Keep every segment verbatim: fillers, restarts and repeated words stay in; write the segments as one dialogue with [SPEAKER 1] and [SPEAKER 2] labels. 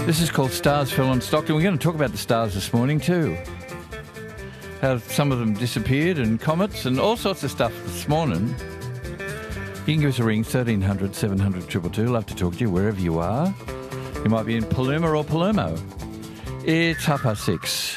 [SPEAKER 1] This is called Stars Fell on Stockton. We're going to talk about the stars this morning too. How some of them disappeared and comets and all sorts of stuff this morning. You can give us a ring, thirteen hundred, seven hundred, two two two. Love to talk to you wherever you are. You might be in Paluma or Palermo. It's half past six.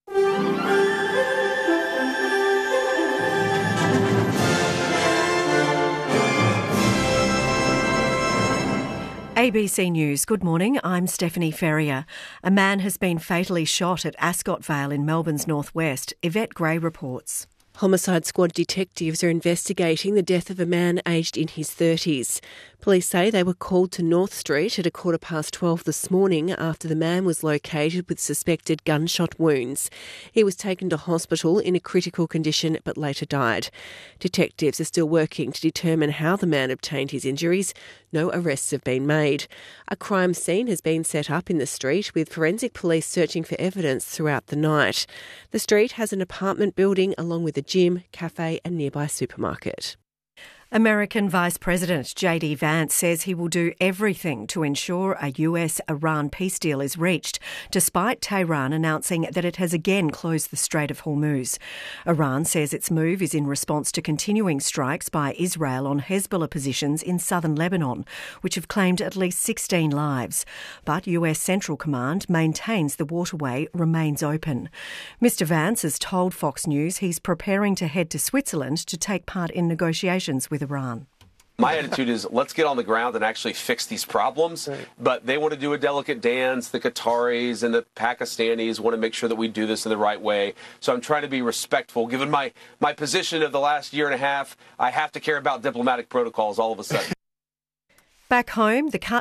[SPEAKER 2] A B C News, good morning, I'm Stephanie Ferrier. A man has been fatally shot at Ascot Vale in Melbourne's northwest. Yvette Gray reports.
[SPEAKER 3] Homicide Squad detectives are investigating the death of a man aged in his thirties. Police say they were called to North Street at a quarter past twelve this morning after the man was located with suspected gunshot wounds. He was taken to hospital in a critical condition but later died. Detectives are still working to determine how the man obtained his injuries. No arrests have been made. A crime scene has been set up in the street with forensic police searching for evidence throughout the night. The street has an apartment building along with a gym, cafe and nearby supermarket.
[SPEAKER 2] American Vice President J D Vance says he will do everything to ensure a U S Iran peace deal is reached, despite Tehran announcing that it has again closed the Strait of Hormuz. Iran says its move is in response to continuing strikes by Israel on Hezbollah positions in southern Lebanon, which have claimed at least sixteen lives. But U S Central Command maintains the waterway remains open. Mister Vance has told Fox News he's preparing to head to Switzerland to take part in negotiations with Iran.
[SPEAKER 4] My attitude is let's get on the ground and actually fix these problems. Right. But they want to do a delicate dance. The Qataris and the Pakistanis want to make sure that we do this in the right way. So I'm trying to be respectful. Given my, my position of the last year and a half, I have to care about diplomatic protocols all of a sudden.
[SPEAKER 2] Back home, the